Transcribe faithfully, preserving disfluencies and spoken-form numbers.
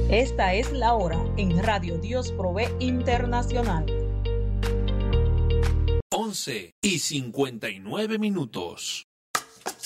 Esta es la hora en Radio Dios Provee Internacional. once y cincuenta y nueve minutos.